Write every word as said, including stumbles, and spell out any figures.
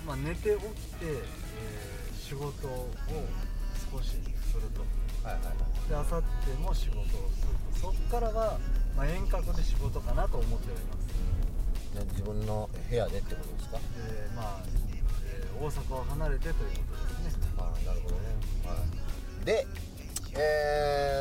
まあ、寝て起きて、えー、仕事を少しすると、はいはいはい、であさっても仕事をすると、そっからは、まあ、遠隔で仕事かなと思っております。 うん、自分の部屋でってことですか？ えー、まあ、えー、大阪を離れてということですね。 ああ、なるほどね。はい。で、えー